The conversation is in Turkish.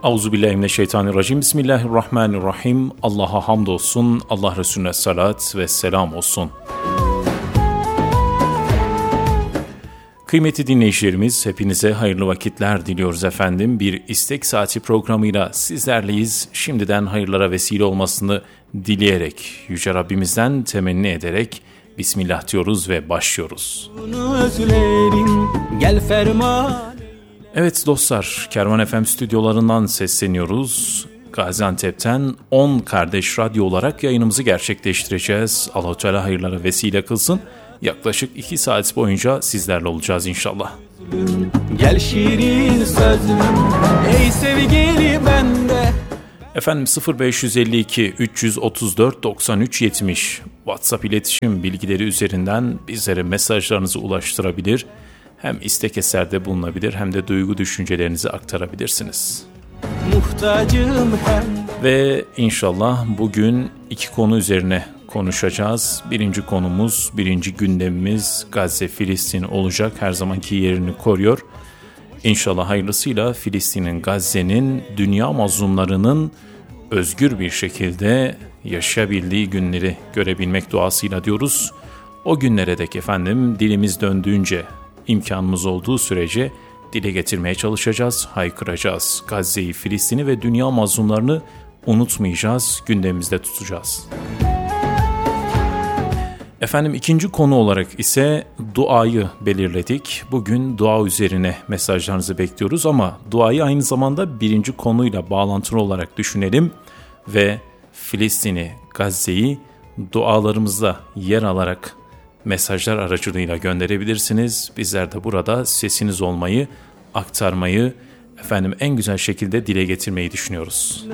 Euzubillahimineşşeytanirracim. Bismillahirrahmanirrahim. Allah'a hamdolsun, Allah Resulüne salat ve selam olsun. Kıymetli dinleyicilerimiz, hepinize hayırlı vakitler diliyoruz efendim. Bir istek saati programıyla sizlerleyiz. Şimdiden hayırlara vesile olmasını dileyerek, Yüce Rabbimizden temenni ederek Bismillah diyoruz ve başlıyoruz. Evet dostlar, Kervan FM stüdyolarından sesleniyoruz. Gaziantep'ten 10 Kardeş Radyo olarak yayınımızı gerçekleştireceğiz. Allah-u Teala hayırlara vesile kılsın. Yaklaşık 2 saat boyunca sizlerle olacağız inşallah. Gel şiirin sözüm, ey sevgili bende. Efendim 0552 334 93 70 WhatsApp iletişim bilgileri üzerinden bizlere mesajlarınızı ulaştırabilir. Hem istek eserde bulunabilir hem de duygu düşüncelerinizi aktarabilirsiniz. Ve inşallah bugün 2 konu üzerine konuşacağız. Birinci konumuz, birinci gündemimiz Gazze, Filistin olacak. Her zamanki yerini koruyor. İnşallah hayırlısıyla Filistin'in, Gazze'nin, dünya mazlumlarının özgür bir şekilde yaşayabildiği günleri görebilmek duasıyla diyoruz. O günlere dek efendim dilimiz döndüğünce, imkanımız olduğu sürece dile getirmeye çalışacağız, haykıracağız. Gazze'yi, Filistin'i ve dünya mazlumlarını unutmayacağız, gündemimizde tutacağız. Efendim ikinci konu olarak ise duayı belirledik. Bugün dua üzerine mesajlarınızı bekliyoruz ama duayı aynı zamanda birinci konuyla bağlantılı olarak düşünelim ve Filistin'i, Gazze'yi dualarımızda yer alarak mesajlar aracılığıyla gönderebilirsiniz. Bizler de burada sesiniz olmayı, aktarmayı, efendim en güzel şekilde dile getirmeyi düşünüyoruz.